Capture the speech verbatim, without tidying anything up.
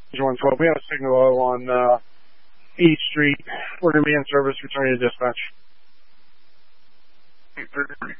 one twelve. We have a signal low on uh, East Street. We're going to be in service, returning to dispatch. eight thirty-three.